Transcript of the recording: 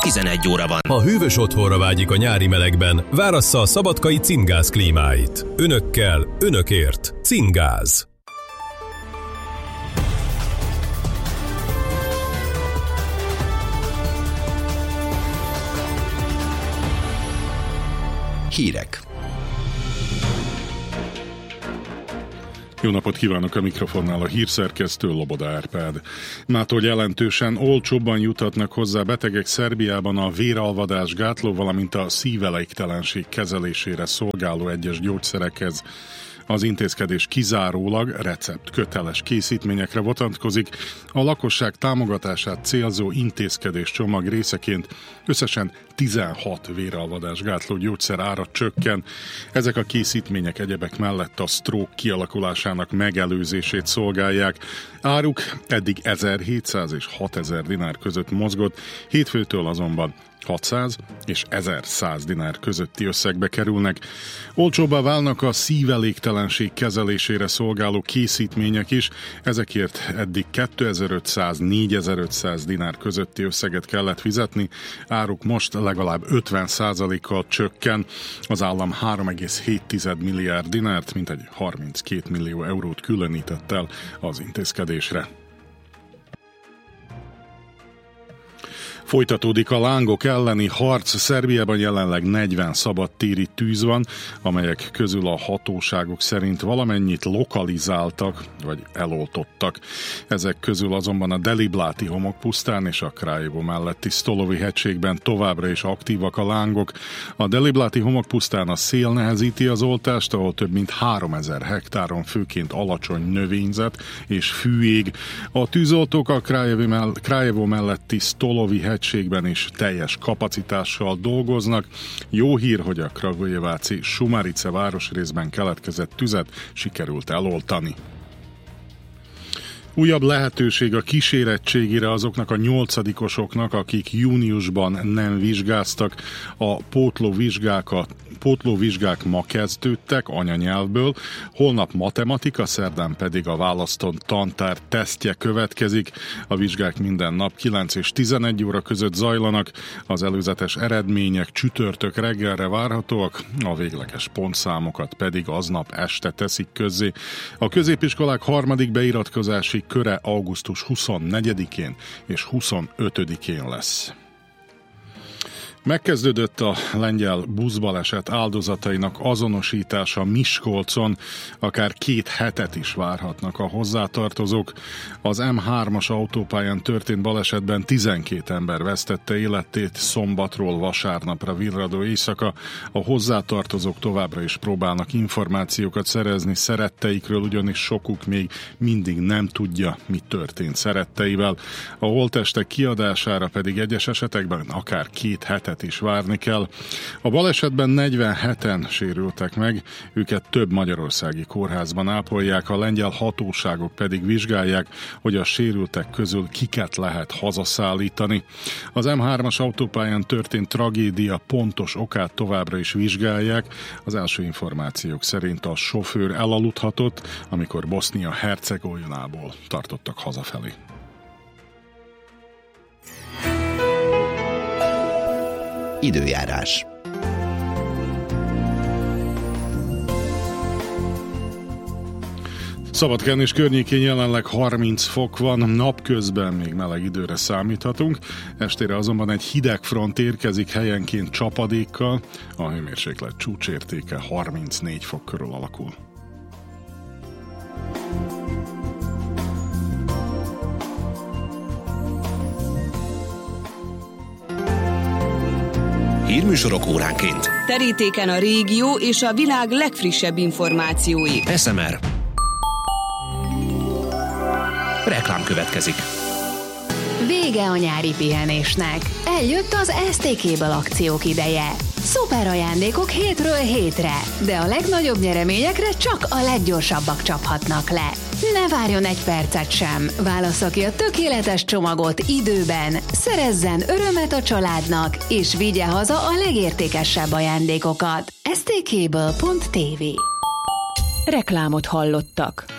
11 óra van. Ha hűvös otthonra vágyik a nyári melegben, várassza a szabadkai Cimgáz klímáit. Önökkel, önökért. Cimgáz. Hírek. Jó napot kívánok, a mikrofonnál a hírszerkesztő Loboda Árpád. Mától jelentősen olcsóbban juthatnak hozzá betegek Szerbiában a véralvadás gátló, valamint a szívelégtelenség kezelésére szolgáló egyes gyógyszerekhez. Az intézkedés kizárólag receptköteles készítményekre vonatkozik, a lakosság támogatását célzó intézkedés csomag részeként összesen 16 véralvadás gátló gyógyszer ára csökken. Ezek a készítmények egyebek mellett a stroke kialakulásának megelőzését szolgálják. Áruk eddig 1700 és 6000 dinár között mozgott, hétfőtől azonban 600 és 1100 dinár közötti összegbe kerülnek. Olcsóbbá válnak a szívelégtelenség kezelésére szolgáló készítmények is, ezekért eddig 2500-4500 dinár közötti összeget kellett fizetni, áruk most legalább 50%-kal csökken, az állam 3,7 milliárd dinárt, mintegy 32 millió eurót különített el az intézkedésre. Folytatódik a lángok elleni harc. Szerbiában jelenleg 40 szabadtéri tűz van, amelyek közül a hatóságok szerint valamennyit lokalizáltak, vagy eloltottak. Ezek közül azonban a Delibláti homokpusztán és a Kraljevo melletti Stolovi hegységben továbbra is aktívak a lángok. A Delibláti homokpusztán a szél nehezíti az oltást, ahol több mint 3000 hektáron főként alacsony növényzet és fű ég. A tűzoltók a Kraljevo melletti Stolovi hegységben is teljes kapacitással dolgoznak. Jó hír, hogy a kragujeváci Šumarice városrészben keletkezett tüzet sikerült eloltani. Újabb lehetőség a kísérettségére azoknak a 8-osoknak, akik júniusban nem vizsgáztak. A pótlóvizsgák ma kezdődtek anyanyelvből, holnap matematika, szerdán pedig a választott tantár tesztje következik. A vizsgák minden nap 9 és 11 óra között zajlanak, az előzetes eredmények csütörtök reggelre várhatóak, a végleges pontszámokat pedig aznap este teszik közzé. A középiskolák harmadik beiratkozási köre augusztus 24-én és 25-én lesz. Megkezdődött a lengyel buszbaleset áldozatainak azonosítása Miskolcon, akár 2 hetet is várhatnak a hozzátartozók. Az M3-as autópályán történt balesetben 12 ember vesztette életét szombatról vasárnapra virradó éjszaka. A hozzátartozók továbbra is próbálnak információkat szerezni szeretteikről, ugyanis sokuk még mindig nem tudja, mi történt szeretteivel. A holttestek kiadására pedig egyes esetekben akár 2 hetet is várni kell. A balesetben 47-en sérültek meg, őket több magyarországi kórházban ápolják, a lengyel hatóságok pedig vizsgálják, hogy a sérültek közül kiket lehet hazaszállítani. Az M3-as autópályán történt tragédia pontos okát továbbra is vizsgálják. Az első információk szerint a sofőr elaludhatott, amikor Bosznia-Hercegovinából tartottak hazafelé. Időjárás. Szabadkán és környékén jelenleg 30 fok van, napközben még meleg időre számíthatunk, estére azonban egy hideg front érkezik helyenként csapadékkal, a hőmérséklet csúcsértéke 34 fok körül alakul. Hírműsorok óránként. Terítéken a régió és a világ legfrissebb információi. SMR. Reklám következik. Vége a nyári pihenésnek. Eljött az ST Cable akciók ideje. Szuper ajándékok hétről hétre, de a legnagyobb nyereményekre csak a leggyorsabbak csaphatnak le. Ne várjon egy percet sem, válassza ki a tökéletes csomagot időben, szerezzen örömet a családnak, és vigye haza a legértékesebb ajándékokat. stcable.tv. Reklámot hallottak.